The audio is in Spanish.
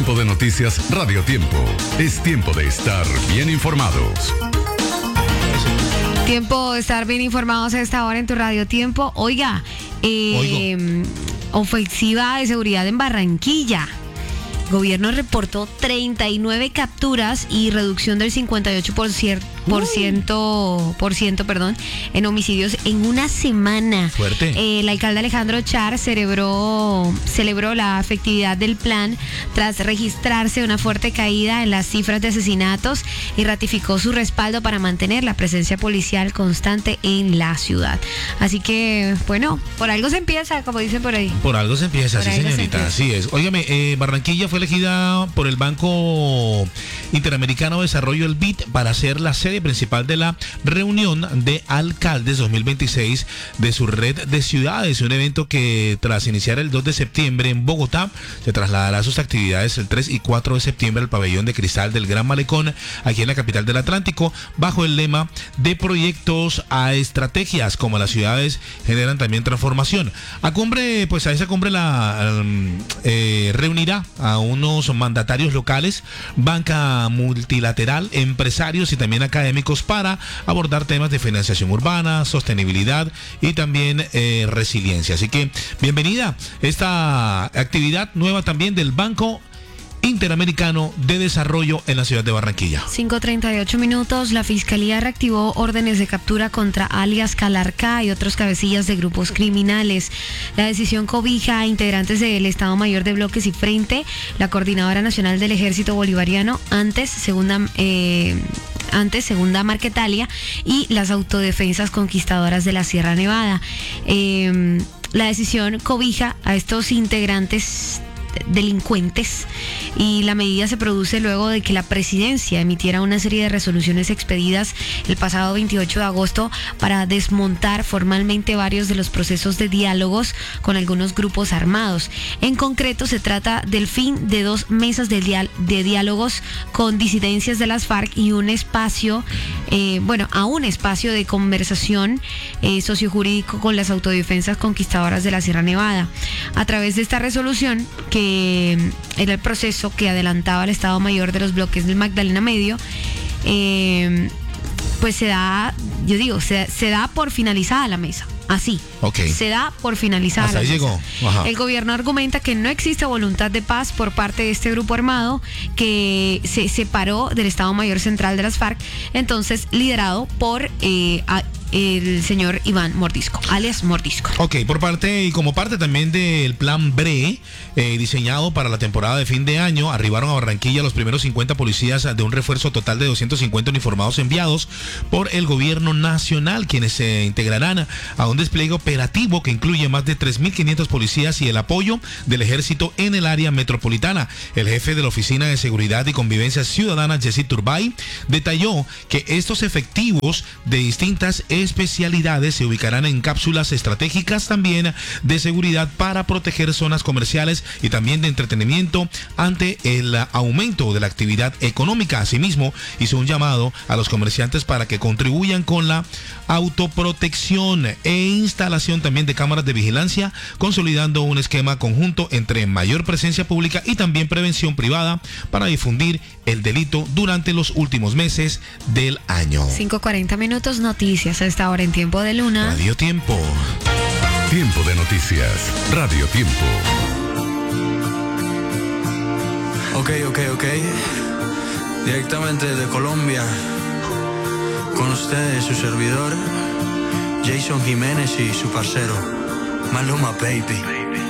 Tiempo de Noticias Radio Tiempo. Es tiempo de estar bien informados. Tiempo de estar bien informados a esta hora en tu Radio Tiempo. Oiga, ofensiva de seguridad en Barranquilla. Gobierno reportó 39 capturas y reducción del 58% en homicidios en una semana. Fuerte. El alcalde Alejandro Char celebró la efectividad del plan tras registrarse una fuerte caída en las cifras de asesinatos y ratificó su respaldo para mantener la presencia policial constante en la ciudad. Así que, bueno, por algo se empieza, como dicen por ahí. Por algo se empieza, sí, señorita, así es. Óigame, Barranquilla fue elegida por el Banco Interamericano de Desarrollo, el BID, para ser la sede principal de la reunión de alcaldes 2026 de su red de ciudades, un evento que tras iniciar el 2 de septiembre en Bogotá, se trasladará a sus actividades el 3 y 4 de septiembre al pabellón de cristal del Gran Malecón, aquí en la capital del Atlántico, bajo el lema de proyectos a estrategias, como las ciudades generan también transformación. A esa cumbre reunirá a unos mandatarios locales, banca multilateral, empresarios y también académicos para abordar temas de financiación urbana, sostenibilidad y también resiliencia. Así que bienvenida esta actividad nueva también del Banco Interamericano de Desarrollo en la ciudad de Barranquilla. 5:38. La Fiscalía reactivó órdenes de captura contra alias Calarcá y otros cabecillas de grupos criminales. La decisión cobija a integrantes del Estado Mayor de Bloques y Frente, la Coordinadora Nacional del Ejército Bolivariano, antes Segunda Marquetalia, y las autodefensas conquistadoras de la Sierra Nevada. La decisión cobija a estos integrantes delincuentes y la medida se produce luego de que la presidencia emitiera una serie de resoluciones expedidas el pasado 28 de agosto para desmontar formalmente varios de los procesos de diálogos con algunos grupos armados. En concreto, se trata del fin de 2 mesas de diálogos con disidencias de las FARC y un espacio de conversación sociojurídico con las autodefensas conquistadoras de la Sierra Nevada. A través de esta resolución, que era el proceso que adelantaba el Estado Mayor de los bloques del Magdalena Medio, pues se da por finalizada la mesa. Así, okay. Se da por finalizada. Hasta ahí llegó. Ajá. El gobierno argumenta que no existe voluntad de paz por parte de este grupo armado que se separó del Estado Mayor Central de las FARC, entonces liderado por el señor Iván Mordisco, alias Mordisco. Ok, como parte también del plan BRE, diseñado para la temporada de fin de año, arribaron a Barranquilla los primeros 50 policías de un refuerzo total de 250 uniformados enviados por el gobierno nacional, quienes se integrarán a un despliegue operativo que incluye más de 3.500 policías y el apoyo del ejército en el área metropolitana. El jefe de la Oficina de Seguridad y Convivencia Ciudadana, Jessy Turbay, detalló que estos efectivos de distintas especialidades se ubicarán en cápsulas estratégicas también de seguridad para proteger zonas comerciales y también de entretenimiento ante el aumento de la actividad económica. Asimismo, hizo un llamado a los comerciantes para que contribuyan con la autoprotección e instalación también de cámaras de vigilancia, consolidando un esquema conjunto entre mayor presencia pública y también prevención privada para difundir el delito durante los últimos meses del año. 5:40, noticias a esta hora en Tiempo de Luna. Radio Tiempo. Tiempo de Noticias Radio Tiempo. Ok. Directamente de Colombia, con ustedes su servidor, Jason Jiménez y su parcero, Maluma Baby.